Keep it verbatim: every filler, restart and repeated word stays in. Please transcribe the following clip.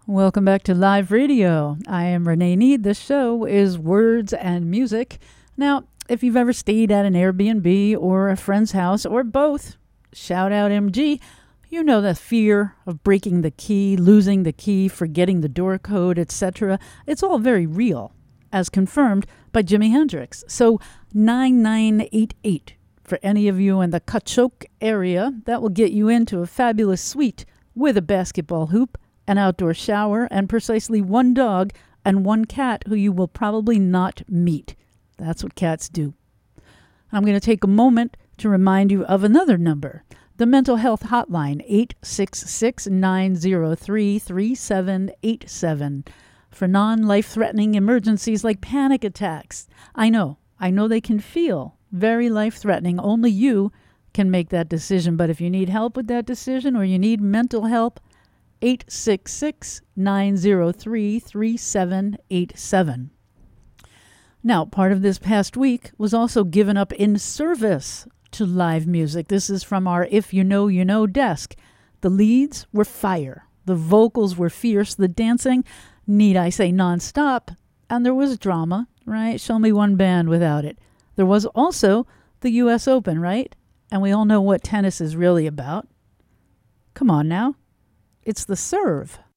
Welcome back to Live Radio. I am Renee Need. This show is Words and Music. Now, if you've ever stayed at an Airbnb or a friend's house or both, shout out M G, you know the fear of breaking the key, losing the key, forgetting the door code, et cetera. It's all very real, as confirmed by Jimi Hendrix. So nine nine eight eight for any of you in the Kachok area. That will get you into a fabulous suite with a basketball hoop, an outdoor shower, and precisely one dog and one cat who you will probably not meet. That's what cats do. I'm going to take a moment to remind you of another number, the mental health hotline, eight six six, nine zero three, three seven eight seven, for non-life-threatening emergencies like panic attacks. I know, I know they can feel very life-threatening. Only you can make that decision. But if you need help with that decision or you need mental help, eight six six, nine zero three, three seven eight seven. Now, part of this past week was also given up in service to live music. This is from our If You Know, You Know desk. The leads were fire. The vocals were fierce. The dancing, need I say, nonstop. And there was drama, right? Show me one band without it. There was also the U S Open, right? And we all know what tennis is really about. Come on now. It's the serve.